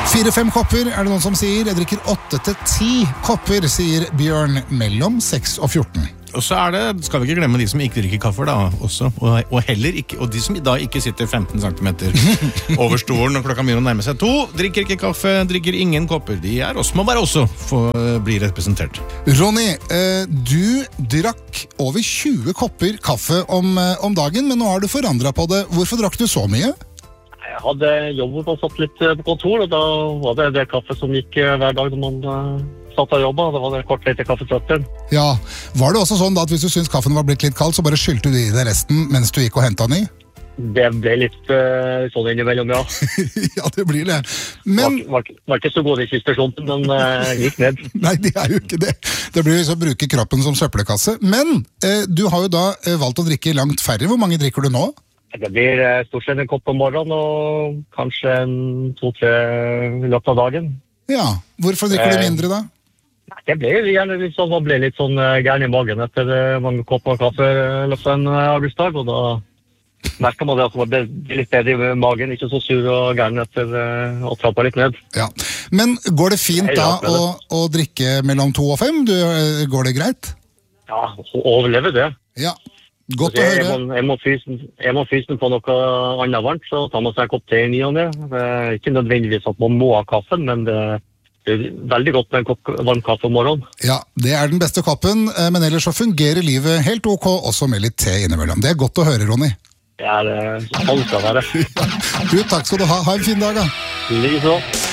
4-5 kopper er det noen som sier. Jeg drikker 8-10 kopper, sier Bjørn, mellom 6 og 14. Og så skal vi ikke glemme de som ikke drikker kaffe da, også. Og heller ikke, og de som da ikke sitter 15 centimeter over stolen når klokka begynner å nærme seg 2, drikker ikke kaffe, drikker ingen kopper. De må bare også bli representert. Ronny, du drakk over 20 kopper kaffe om dagen, men nå har du forandret på det. Hvorfor drakk du så mye? Jeg hadde jobbet og satt litt på kontor, og da var det kaffe som gikk hver dag når man satt og jobbet. Det var det kort litt kaffetrøtten. Ja, var det også sånn da at hvis du syntes kaffen var blitt litt kald, så bare skylte du i deg resten mens du gikk og hentet ny? Det ble litt sånn innimellom, ja. Ja, det blir det. Men var ikke så god i siste slumpen, men gikk ned. Nei, det er jo ikke det. Det blir liksom å bruke kroppen som søppelkasse. Men du har jo da valgt å drikke langt færre. Hvor mange drikker du nå? Det blir stort sett en kopp om morgenen, og kanskje 2-3 i løpet av dagen. Ja, hvorfor drikker du mindre da? Det ble gjerne litt sånn, man ble litt sånn gærn i magen etter mange kopper kaffe i løpet av en arbeidsdag, og da merker man det at man blir litt bedre i magen, ikke så sur og gærn etter å trappe litt ned. Ja, men går det fint da å drikke mellom 2 og 5? Går det greit? Ja, overleve det. Ja. Godt å høre. Jeg må fyse på noe annet varmt, så tar man seg en kopp te i ny og ne. Det er ikke nødvendigvis at man må ha kaffen, men det er veldig godt med en kopp varm kaffe om morgenen. Ja, det er den beste koppen, men ellers så fungerer livet helt ok, også med litt te innimellom. Det er godt å høre, Ronny. Det er sånn skal være. Du, takk skal du ha. Ha en fin dag, da. Likeså.